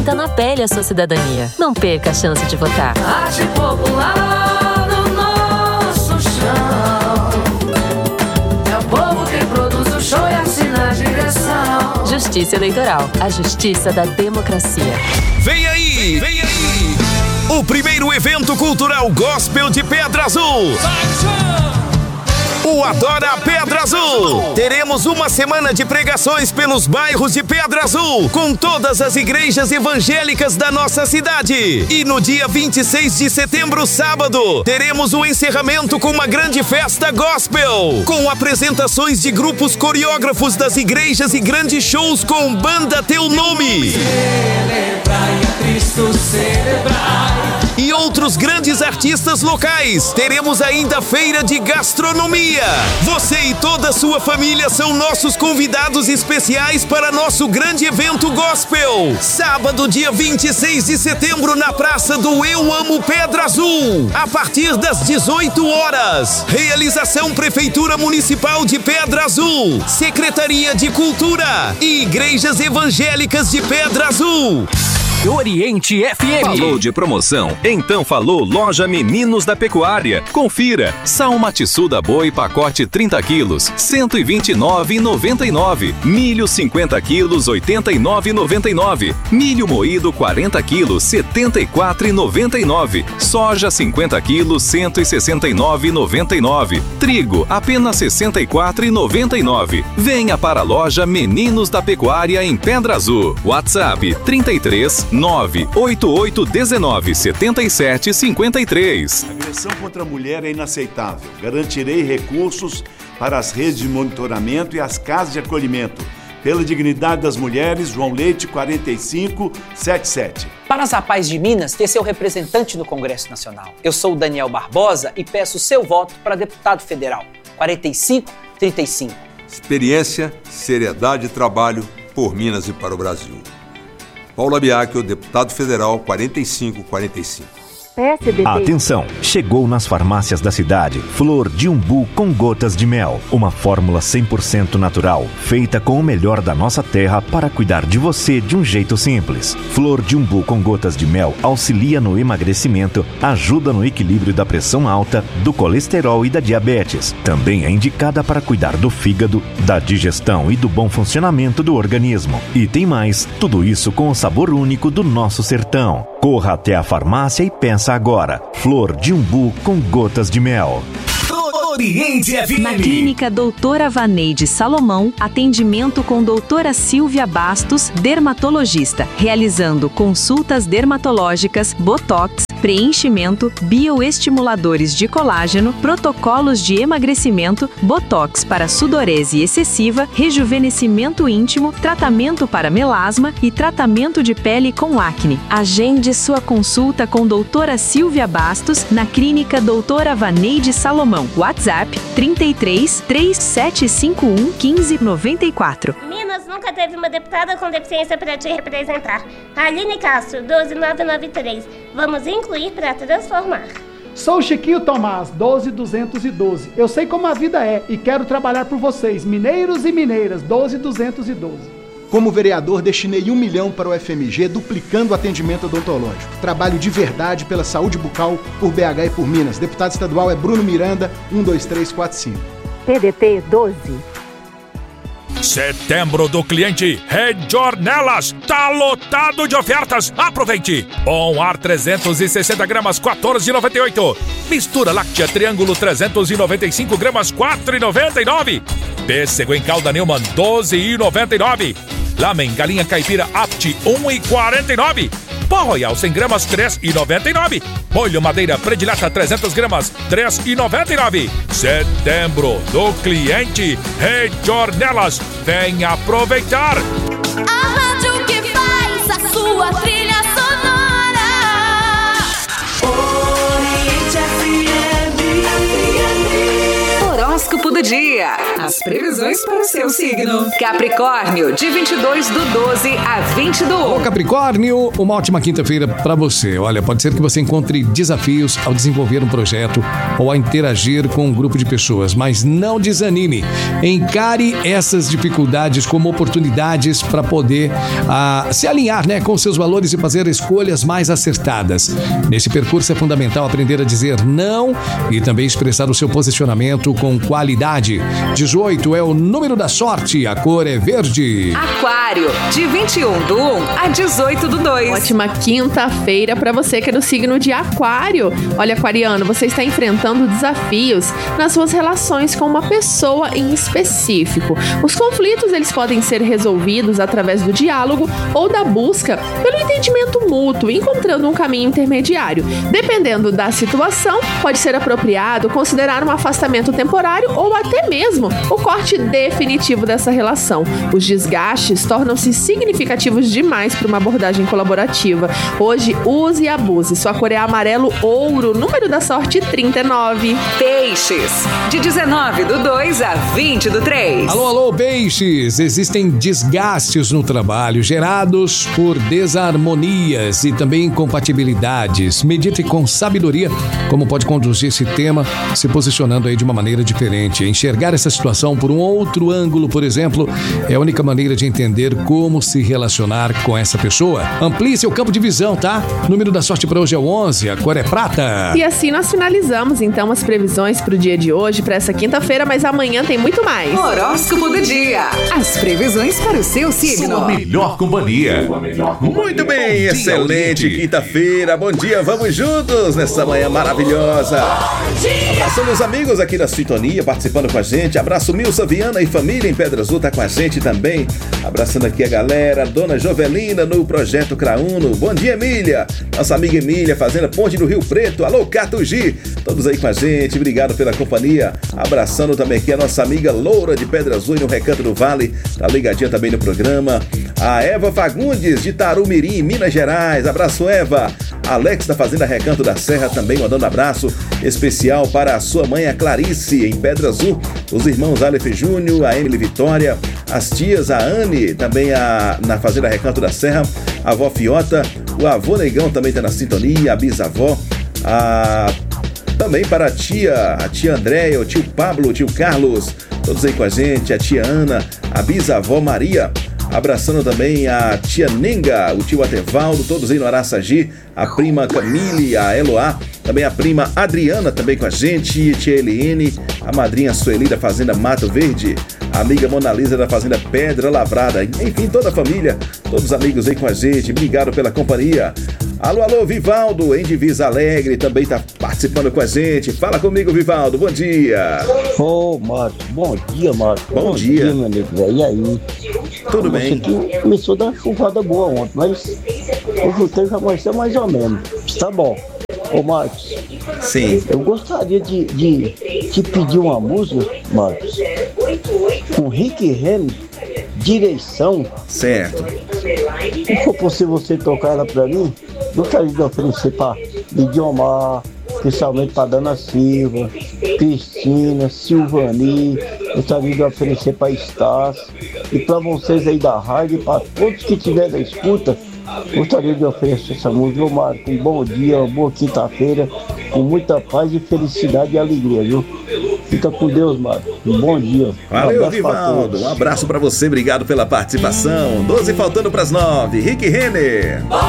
sinta na pele a sua cidadania. Não perca a chance de votar. Arte popular no nosso chão. É o povo quem produz o show e assina a direção. Justiça Eleitoral, a justiça da democracia. Vem aí! Vem aí! O primeiro evento cultural gospel de Pedra Azul. O Adora Pedra Azul. Teremos uma semana de pregações pelos bairros de Pedra Azul, com todas as igrejas evangélicas da nossa cidade. E no dia 26 de setembro, sábado, teremos o encerramento com uma grande festa gospel, com apresentações de grupos coreógrafos das igrejas e grandes shows com Banda Teu Nome. Celebrai a Cristo, celebrai. E outros grandes artistas locais. Teremos ainda feira de gastronomia. Você e toda a sua família são nossos convidados especiais para nosso grande evento gospel. Sábado, dia 26 de setembro, na Praça do Eu Amo Pedra Azul, a partir das 18 horas. Realização Prefeitura Municipal de Pedra Azul, Secretaria de Cultura e Igrejas Evangélicas de Pedra Azul. Oriente FM. Falou de promoção? Então falou Loja Meninos da Pecuária. Confira. Sal Matissuda Boi pacote 30 quilos, R$ 129,99. Milho 50 quilos, R$ 89,99. Milho moído 40 quilos, R$ 74,99. Soja 50 quilos, R$ 169,99. Trigo apenas R$ 64,99. Venha para a Loja Meninos da Pecuária em Pedra Azul. WhatsApp 33 98819 7753. Agressão contra a mulher é inaceitável. Garantirei recursos para as redes de monitoramento e as casas de acolhimento. Pela dignidade das mulheres, João Leite, 4577. Para as Rapazes de Minas ter seu representante no Congresso Nacional. Eu sou o Daniel Barbosa e peço seu voto para deputado federal. 4535. Experiência, seriedade e trabalho por Minas e para o Brasil. Paula Biacchio, deputado federal, 4545. Atenção! Chegou nas farmácias da cidade Flor de Umbu com gotas de mel. Uma fórmula 100% natural, feita com o melhor da nossa terra para cuidar de você de um jeito simples. Flor de Umbu com gotas de mel auxilia no emagrecimento, ajuda no equilíbrio da pressão alta, do colesterol e da diabetes. Também é indicada para cuidar do fígado, da digestão e do bom funcionamento do organismo. E tem mais, tudo isso com o sabor único do nosso sertão. Corra até a farmácia e peça agora. Flor de Umbu com gotas de mel. Oriente FM. Na Clínica Doutora Vaneide Salomão, atendimento com doutora Silvia Bastos, dermatologista, realizando consultas dermatológicas, botox, preenchimento, bioestimuladores de colágeno, protocolos de emagrecimento, botox para sudorese excessiva, rejuvenescimento íntimo, tratamento para melasma e tratamento de pele com acne. Agende sua consulta com doutora Silvia Bastos na Clínica Doutora Vaneide Salomão. WhatsApp 33 3751 1594. Minas nunca teve uma deputada com deficiência para te representar. Aline Castro, 12993. Vamos incluir para transformar. Sou Chiquinho Tomás, 12212. Eu sei como a vida é e quero trabalhar por vocês, mineiros e mineiras, 12212. Como vereador, destinei R$1 milhão para o FMG, duplicando o atendimento odontológico. Trabalho de verdade pela saúde bucal, por BH e por Minas. Deputado estadual é Bruno Miranda, 12345. PDT 12. Setembro do cliente Rede Ornelas tá lotado de ofertas. Aproveite! Bom Ar 360 gramas, R$14,98. Mistura láctea Triângulo 395 gramas, R$4,99. Pêssego em calda Neumann, R$12,99. Lamen galinha caipira Apt, R$1,49. Pó Royal 100 gramas, R$3,99. Molho madeira predileta 300 gramas, R$3,99. Setembro do cliente Rede Ornelas. Vem aproveitar! A rádio que faz a sua trilha sonora. Oriente FM. Horóscopo do dia. As previsões para o seu signo. Capricórnio, de 22/12 a 20/1. Ô Capricórnio, uma ótima quinta-feira para você. Olha, pode ser que você encontre desafios ao desenvolver um projeto ou a interagir com um grupo de pessoas, mas não desanime. Encare essas dificuldades como oportunidades para poder se alinhar, né, com seus valores e fazer escolhas mais acertadas. Nesse percurso é fundamental aprender a dizer não e também expressar o seu posicionamento com qualidade. 18 é o número da sorte, a cor é verde. Aquário, de 21/1 a 18/2. Ótima quinta-feira para você que é do signo de Aquário. Olha, aquariano, você está enfrentando desafios nas suas relações com uma pessoa em específico. Os conflitos, eles podem ser resolvidos através do diálogo ou da busca pelo entendimento mútuo, encontrando um caminho intermediário. Dependendo da situação, pode ser apropriado considerar um afastamento temporário ou até mesmo o corte definitivo dessa relação. Os desgastes tornam-se significativos demais para uma abordagem colaborativa. Hoje, use e abuse. Sua cor é amarelo ouro, número da sorte 39. Peixes, de 19/2 a 20/3. Alô, peixes! Existem desgastes no trabalho gerados por desarmonias e também incompatibilidades. Medite com sabedoria como pode conduzir esse tema, se posicionando aí de uma maneira diferente. Enxergar essa situação por um outro ângulo, por exemplo, é a única maneira de entender como se relacionar com essa pessoa. Amplie seu campo de visão, tá? O número da sorte para hoje é o 11, a cor é prata. E assim nós finalizamos então as previsões para o dia de hoje, para essa quinta-feira, mas amanhã tem muito mais. Horóscopo do dia. As previsões para o seu signo. Sua melhor companhia. Muito bem, excelente quinta-feira. Bom dia, vamos juntos nessa manhã maravilhosa. Abraço meus amigos aqui da Sintonia, participando com a gente. Abraço Milsa Viana e família em Pedra Azul, tá com a gente também. Abraçando aqui a galera, Dona Jovelina no Projeto Crauno. Bom dia, Emília. Nossa amiga Emília, Fazenda Ponte do Rio Preto. Alô, Catugi. Todos aí com a gente, obrigado pela companhia. Abraçando também aqui a nossa amiga Loura de Pedra Azul e no Recanto do Vale. Tá ligadinha também no programa. A Eva Fagundes de Tarumirim, Minas Gerais. Abraço, Eva. Alex da Fazenda Recanto da Serra também mandando abraço especial para a sua mãe, a Clarice, em Pedra Azul. Os irmãos Aleph Júnior, a Emily Vitória, as tias, a Anne, também na Fazenda Recanto da Serra, a avó Fiota, o avô Negão também está na sintonia, a bisavó, também para a tia Andréia, o tio Pablo, o tio Carlos, todos aí com a gente, a tia Ana, a bisavó Maria. Abraçando também a tia Nenga, o tio Atevaldo, todos aí no Araçagi, a prima Camille, a Eloá, também a prima Adriana também com a gente, tia Eliene, a madrinha Sueli da Fazenda Mato Verde, a amiga Mona Lisa da Fazenda Pedra Lavrada, enfim, toda a família, todos os amigos aí com a gente, obrigado pela companhia. Alô, Vivaldo, em Divisa Alegre, também está participando com a gente. Fala comigo, Vivaldo, bom dia. Ô, Márcio, bom dia, Márcio. Bom dia, meu amigo. E aí? Tudo bem? Aqui começou a dar uma chuvada boa ontem, mas hoje o tempo já amanheceu mais ou menos. Tá bom. Ô, Marcos. Sim. Eu gostaria de te pedir uma música, Marcos, com Rick Renner, Direção. Certo. Se for possível você tocar ela pra mim, gostaria de oferecer para Lidiomar, especialmente para Dana Silva, Cristina, Silvani, gostaria de oferecer para Estácio e para vocês aí da rádio, para todos que tiverem da escuta, gostaria de oferecer essa música. Ô Marco, um bom dia, uma boa quinta-feira, com muita paz e felicidade e alegria, viu? Fica com Deus, Marco. Um bom dia. Valeu, Vivaldo. Um abraço para você, obrigado pela participação. 12 faltando para as 9. Rick Renner.